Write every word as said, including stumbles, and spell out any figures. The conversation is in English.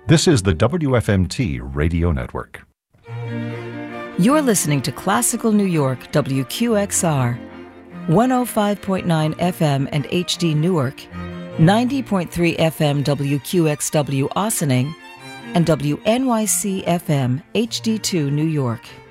This is the W F M T Radio Network. You're listening to Classical New York, W Q X R, one oh five point nine F M and H D Newark, ninety point three F M W Q X W Ossining, and W N Y C F M H D two New York.